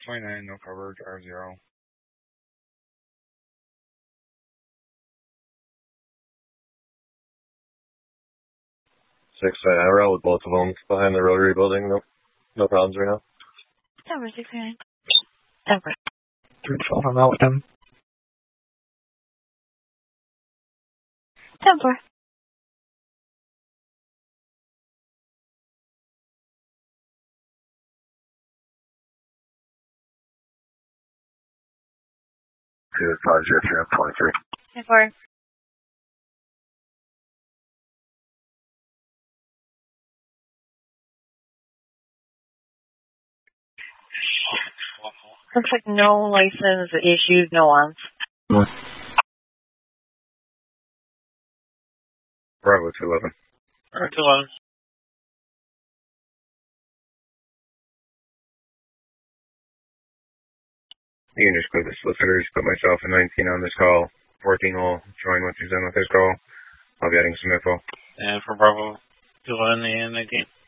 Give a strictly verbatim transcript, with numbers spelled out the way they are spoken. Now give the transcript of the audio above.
twenty-nine, no coverage, R zero. six nine, I route with both of them behind the Rotary building. No, no problems right now. Tower six nine. Tower. three twelve, I'm out with them. Tower. two five zero three, I'm twenty-three. Tower. Looks like no license issued, no arms. Mm. Bravo two eleven. Bravo two eleven. You can just click the solicitors, put myself and nineteen on this call. fourteen will join once he's done with his call. I'll be adding some info. And for Bravo two eleven and nineteen.